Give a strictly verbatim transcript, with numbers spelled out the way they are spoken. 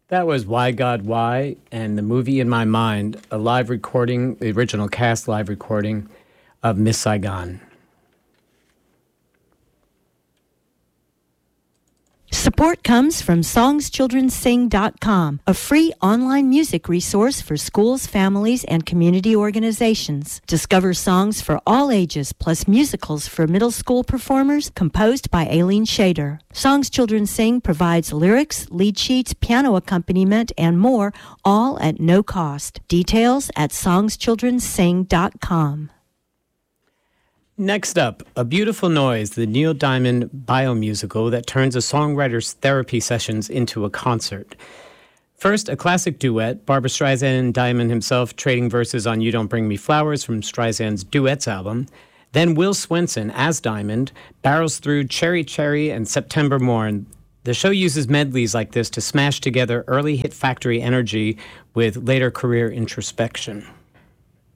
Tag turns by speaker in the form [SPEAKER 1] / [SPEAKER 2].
[SPEAKER 1] That was Why God Why, and the movie In My Mind, a live recording, the original cast live recording of Miss Saigon.
[SPEAKER 2] Support comes from songs children sing dot com, a free online music resource for schools, families, and community organizations. Discover songs for all ages, plus musicals for middle school performers, composed by Aileen Shader. Songs Children Sing provides lyrics, lead sheets, piano accompaniment, and more, all at no cost. Details at songs children sing dot com.
[SPEAKER 1] Next up, A Beautiful Noise, the Neil Diamond biomusical that turns a songwriter's therapy sessions into a concert. First, a classic duet, Barbra Streisand and Diamond himself trading verses on You Don't Bring Me Flowers from Streisand's Duets album. Then Will Swenson, as Diamond, barrels through Cherry Cherry and September Morn. The show uses medleys like this to smash together early hit factory energy with later career introspection.